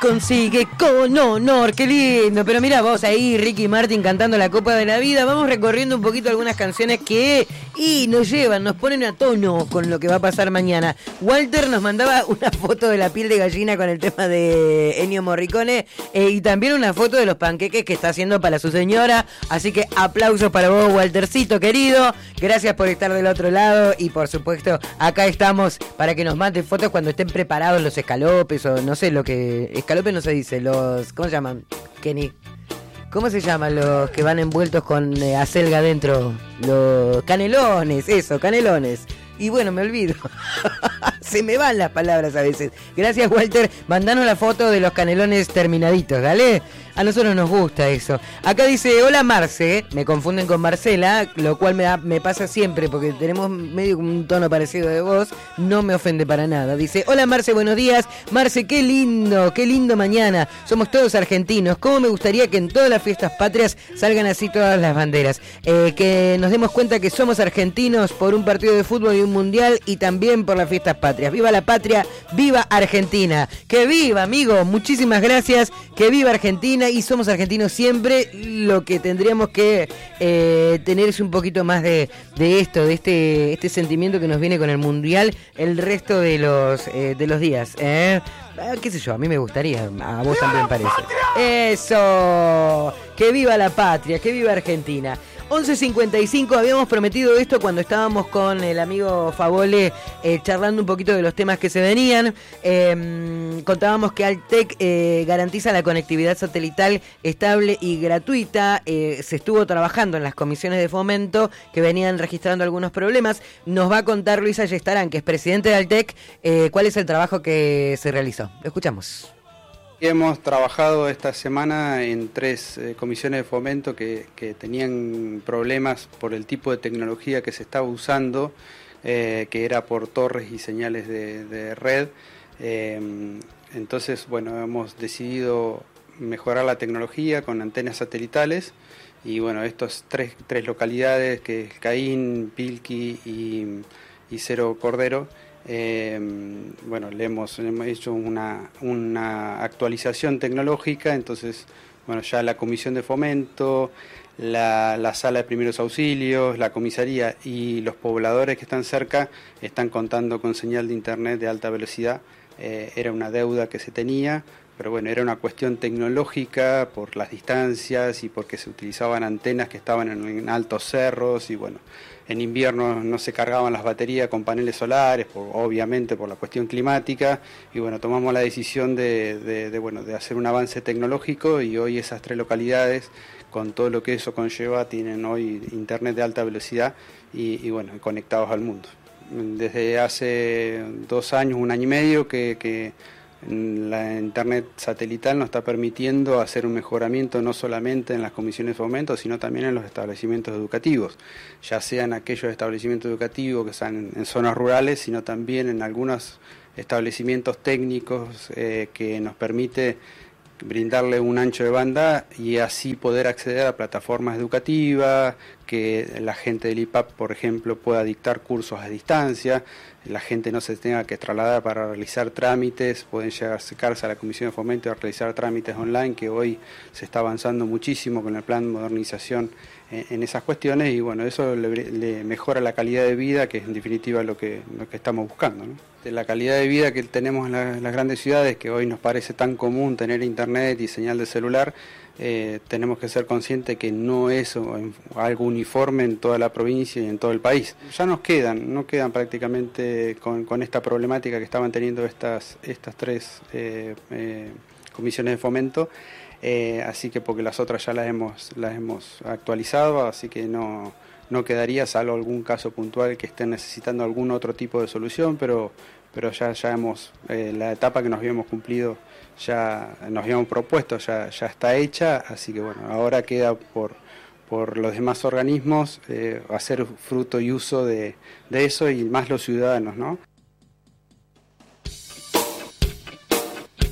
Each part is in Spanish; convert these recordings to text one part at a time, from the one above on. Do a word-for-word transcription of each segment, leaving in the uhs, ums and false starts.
consigue con honor, qué lindo. Pero mira vos ahí, Ricky Martin cantando la Copa de la Vida. Vamos recorriendo un poquito algunas canciones que y nos llevan, nos ponen a tono con lo que va a pasar mañana. Walter nos mandaba una foto de la piel de gallina con el tema de Ennio Morricone eh, y también una foto de los panqueques que está haciendo para su señora. Así que aplausos para vos, Waltercito querido. Gracias por estar del otro lado y por supuesto acá estamos para que nos manden fotos cuando estén preparados los escalopes o no sé lo que... Escalopes no se dice, los... ¿Cómo se llaman, Kenny? ¿Cómo se llaman los que van envueltos con eh, acelga adentro? Los canelones, eso, canelones. Y bueno, me olvido. Se me van las palabras a veces. Gracias, Walter. Mandanos la foto de los canelones terminaditos, ¿dale? A nosotros nos gusta eso. Acá dice, hola Marce, me confunden con Marcela, lo cual me, da, me pasa siempre porque tenemos medio un tono parecido de voz, no me ofende para nada. Dice, hola Marce, buenos días. Marce, qué lindo, qué lindo mañana. Somos todos argentinos. ¿Cómo me gustaría que en todas las fiestas patrias salgan así todas las banderas? Eh, que nos demos cuenta que somos argentinos por un partido de fútbol y un mundial y también por las fiestas patrias. ¡Viva la patria! ¡Viva Argentina! ¡Que viva, amigo! Muchísimas gracias. ¡Que viva Argentina! Y somos argentinos siempre. Lo que tendríamos que eh, tener es un poquito más de, de esto, de este este sentimiento que nos viene con el mundial el resto de los eh, de los días. ¿eh? Ah, qué sé yo, a mí me gustaría, a vos también parece. ¡Eso! ¡Que viva la patria! ¡Que viva Argentina! once cincuenta y cinco, habíamos prometido esto cuando estábamos con el amigo Favole eh, charlando un poquito de los temas que se venían. Eh, contábamos que Altec eh, garantiza la conectividad satelital estable y gratuita. Eh, se estuvo trabajando en las comisiones de fomento que venían registrando algunos problemas. Nos va a contar Luis Ayestarán, que es presidente de Altec, eh, cuál es el trabajo que se realizó. Lo escuchamos. Hemos trabajado esta semana en tres eh, comisiones de fomento que, que tenían problemas por el tipo de tecnología que se estaba usando, eh, que era por torres y señales de, de red. Eh, entonces, bueno, hemos decidido mejorar la tecnología con antenas satelitales y, bueno, estas tres, tres localidades, que es Caín, Pilqui y, y Cerro Cordero, Eh, bueno, le hemos, hemos hecho una, una actualización tecnológica, entonces, bueno, ya la comisión de fomento, la, la sala de primeros auxilios, la comisaría y los pobladores que están cerca están contando con señal de internet de alta velocidad. Eh, era una deuda que se tenía, pero bueno, era una cuestión tecnológica por las distancias y porque se utilizaban antenas que estaban en, en altos cerros y bueno, en invierno no se cargaban las baterías con paneles solares, por, obviamente por la cuestión climática, y bueno, tomamos la decisión de, de, de, bueno, de hacer un avance tecnológico y hoy esas tres localidades, con todo lo que eso conlleva, tienen hoy internet de alta velocidad y, y bueno, conectados al mundo. Desde hace dos años, un año y medio que... que la internet satelital nos está permitiendo hacer un mejoramiento no solamente en las comisiones de fomento, sino también en los establecimientos educativos, ya sean aquellos establecimientos educativos que están en zonas rurales, sino también en algunos establecimientos técnicos eh, que nos permite brindarle un ancho de banda y así poder acceder a plataformas educativas, que la gente del I P A P, por ejemplo, pueda dictar cursos a distancia, la gente no se tenga que trasladar para realizar trámites, pueden llegar a acercarse a la Comisión de Fomento y a realizar trámites online, que hoy se está avanzando muchísimo con el plan de modernización en, en esas cuestiones y bueno, eso le, le mejora la calidad de vida, que es en definitiva lo que, lo que estamos buscando, ¿no? De la calidad de vida que tenemos en, la, en las grandes ciudades, que hoy nos parece tan común tener internet y señal de celular, eh, tenemos que ser conscientes que no es algo uniforme en toda la provincia y en todo el país. Ya nos quedan, no quedan prácticamente con, con esta problemática que estaban teniendo estas, estas tres eh, eh, comisiones de fomento, eh, así que porque las otras ya las hemos, las hemos actualizado, así que no... no quedaría, salvo algún caso puntual que estén necesitando algún otro tipo de solución, pero, pero ya, ya hemos, eh, la etapa que nos habíamos cumplido, ya nos habíamos propuesto, ya, ya está hecha, así que bueno, ahora queda por, por los demás organismos eh, hacer fruto y uso de, de eso y más los ciudadanos, ¿no?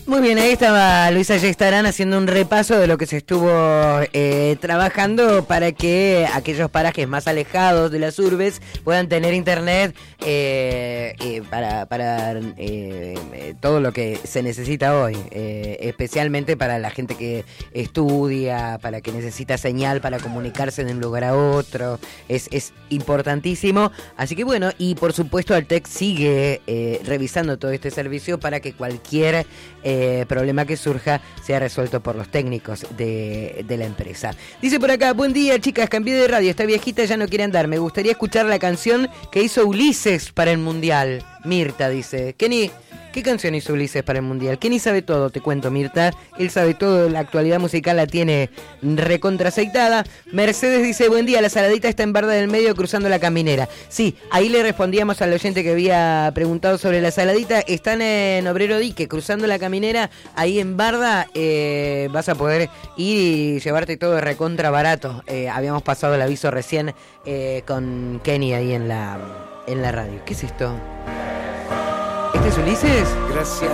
Muy bien, ahí estaba Luisa Gestarán haciendo un repaso de lo que se estuvo eh, trabajando para que aquellos parajes más alejados de las urbes puedan tener internet eh, eh, para, para eh, eh, todo lo que se necesita hoy, eh, especialmente para la gente que estudia, para que necesita señal para comunicarse de un lugar a otro, es, es importantísimo. Así que bueno, y por supuesto Altec sigue eh, revisando todo este servicio para que cualquier Eh, problema que surja sea resuelto por los técnicos de, de la empresa. Dice por acá, buen día chicas, cambié de radio, esta viejita ya no quiere andar, me gustaría escuchar la canción que hizo Ulises para el Mundial. Mirta dice, Kenny, ¿qué canción hizo Ulises para el Mundial? Kenny sabe todo, te cuento Mirta, él sabe todo, la actualidad musical la tiene recontraceitada. Mercedes dice, buen día, la saladita está en Barda del Medio cruzando la Caminera. Sí, ahí le respondíamos al oyente que había preguntado sobre la saladita, están en Obrero Dique, cruzando la Caminera, ahí en Barda, eh, vas a poder ir y llevarte todo recontra barato. Eh, habíamos pasado el aviso recién eh, con Kenny ahí en la, en la radio. ¿Qué es esto? ¿Este es Ulises? Gracias.